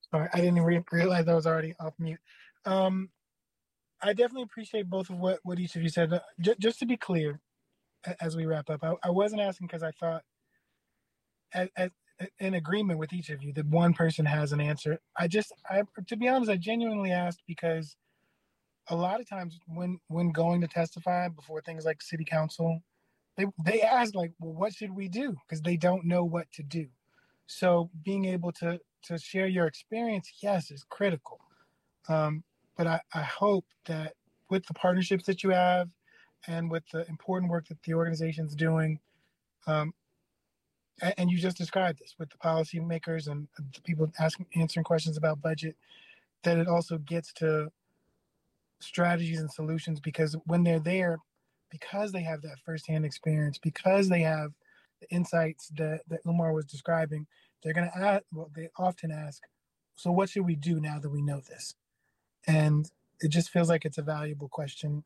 Sorry, I didn't even realize I was already off mute. Um, I definitely appreciate both of what each of you said. Just to be clear, as we wrap up, I wasn't asking because I thought, as in agreement with each of you, that one person has an answer. To be honest, I genuinely asked because a lot of times when going to testify before things like city council, they ask like, well, what should we do? Because they don't know what to do. So being able to share your experience, yes, is critical. Um, but I hope that with the partnerships that you have and with the important work that the organization's doing, um, and you just described this with the policymakers and the people answering questions about budget, that it also gets to strategies and solutions because when they're there, because they have that firsthand experience, because they have the insights that Umar was describing, they're going to ask, well, they often ask, so what should we do now that we know this? And it just feels like it's a valuable question